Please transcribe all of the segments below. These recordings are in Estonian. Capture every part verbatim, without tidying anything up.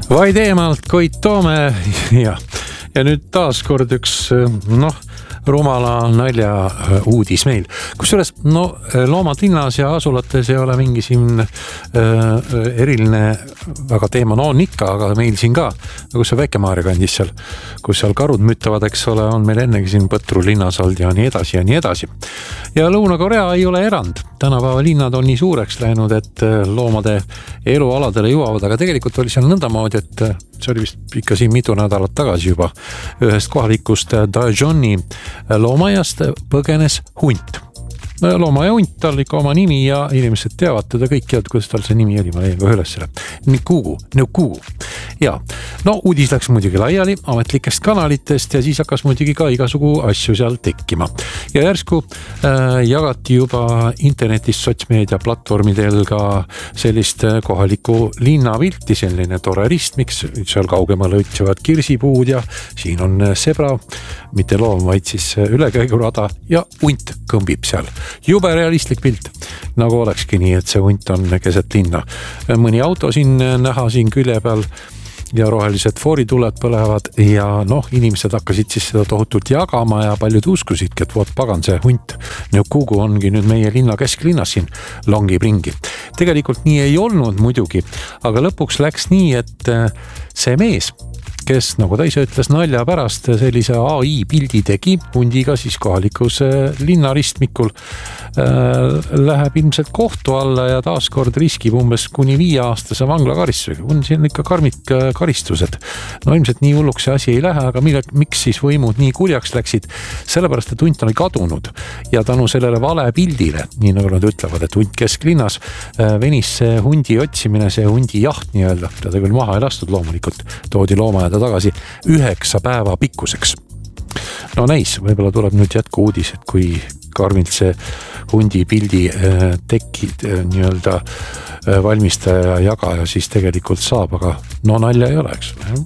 Vaid eemalt Koit Toome ja, ja nüüd taas kord üks noh, rumala nalja uudis meil. Kusjuures no, loomad linnas ja asulates ei ole mingi siin äh, eriline väga teema, no on ikka, aga meil siin ka, kus see Väike-Maarja kandis seal, kus seal karud müttavad, eks ole, on meil ennegi siin Põtru linnas olnud ja nii edasi ja nii edasi. Ja Lõuna-Korea ei ole erand. Tänapäeva linnad on nii suureks läinud, et loomade elualadele jõuavad, aga tegelikult oli seal nõndamoodi, et see oli vist ikka siin mitu nädalat tagasi juba ühest kohalikust Dajoni loomaiast põgenes hunt. Looma ja hunt, tal ikka oma nimi ja inimesed teavad teda kõik ja kuidas tal see nimi oli, ma leian ka üles selle. Nikugu, Nikugu. Ja, no uudis läks muidugi laiali ametlikest kanalitest ja siis hakkas muidugi ka igasugu asju seal tekkima. Ja järsku äh, jagati juba internetis sotsmeedia platvormidel ka sellist kohaliku linnapilti, selline tore ristmiks, seal kaugemale ütsevad kirsipuud ja siin on sebra, mitte loom, vaid siis ülekäigurada ja hunt kõmbib seal. Jube realistlik pilt, nagu olekski nii, et see hunt on keset linna. Mõni auto siin näha siin külje peal ja rohelised foorituled põlevad ja noh, inimesed hakkasid siis seda tohutult jagama ja paljud uskusidki, et voot pagan see hunt Nikugu ongi nüüd meie linna kesklinnas siin longib ringi. Tegelikult nii ei olnud muidugi, aga lõpuks läks nii, et see mees, kes, nagu ta ise ütles, nalja pärast sellise A I pildi tegi hundiga siis kohalikus linnaristmikul äh, läheb ilmselt kohtu alla ja taaskord riskib umbes kuni viie aastase vanglakaristusega. On siin ikka karmid karistused. No ilmselt nii hulluks see asi ei lähe, aga mille, miks siis võimud nii kurjaks läksid? Sellepärast, et hunt oli kadunud ja tänu sellele vale pildile, nii nagu nad ütlevad, et hunt kesklinnas äh, venis see hundi otsimine, see hundi jaht nii-öelda, ta küll maha ei lastud loomulikult, toodi looma ja tagasi üheksa päeva pikkuseks. No näis, võib-olla tuleb nüüd jätku uudis, et kui karmilt see hundi pildi äh, tekid äh, nii-öelda äh, valmistaja ja jagaja siis tegelikult saab, aga no nalja ei ole, eks ole.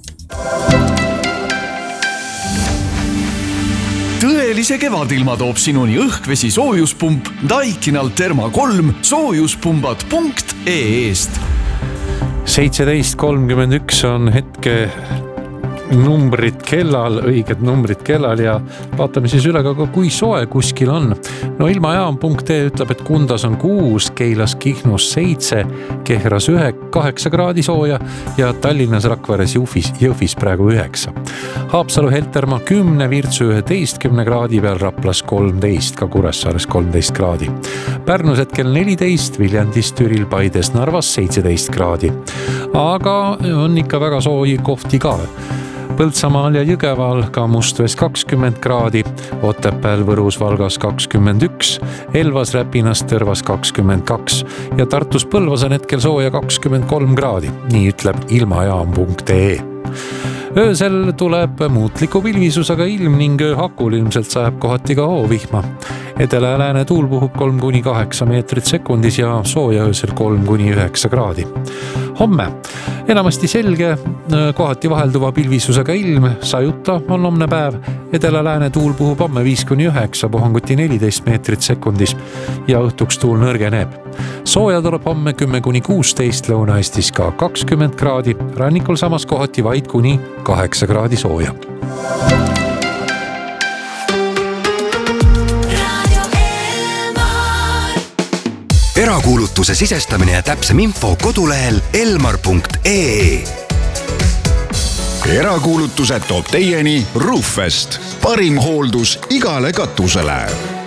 Tõelise kevadilma toob sinuni õhkvesi soojuspump Daikinal Therma kolm soojuspumbat punkt ee-st. seitseteist kolmkümmend üks on hetke numbrid kellal, õiged numbrid kellal ja vaatame siis üle ka, kui soe kuskil on. No ilmajaam punkt ee ütleb, et Kundas on kuus, Keilas Kihnus seitse, Kehras ühe, kaheksa kraadi sooja ja Tallinnas Rakveres Jõhvis, Jõhvis praegu üheksa. Haapsalu Heltermaa kümne, Virtsu üheteistkümne kraadi peal, Raplas kolmteist, ka Kuressaares kolmteist kraadi. Pärnus hetkel neliteist, Viljandis, Türil, Paides, Narvas seitseteist kraadi. Aga on ikka väga sooji kohti ka. Põltsamaal ja Jõgeval ka Mustvees kakskümmend kraadi, Otepääl, Võrus, Valgas kakskümmend üks, Elvas, Räpinas, Tõrvas kakskümmend kaks ja Tartus Põlvas on hetkel sooja kakskümmend kolm kraadi, nii ütleb ilmajaam punkt ee. Öösel tuleb muutliku pilvisusega ilm ning ööhakul ilmselt sajab kohati ka hoovihma. Edela ja lääne tuul puhub kolm kuni kaheksa meetrit sekundis ja sooja öösel kolm kuni üheksa kraadi. Homme enamasti selge, kohati vahelduva pilvisusega ilm, sajuta on homne päev. Edela lääne tuul puhub homme viis kuni üheksa, puhanguti neliteist meetrit sekundis ja õhtuks tuul nõrgeneb. Sooja tuleb homme kümme kuni kuusteist, Lõuna-Eestis ka kakskümmend kraadi, rannikul samas kohati vaid kuni kaheksa kraadi sooja. Erakuulutuse sisestamine ja täpsem info kodulehel elmar punkt ee. Erakuulutused toob teieni Roofest. Parim hooldus igale katusele.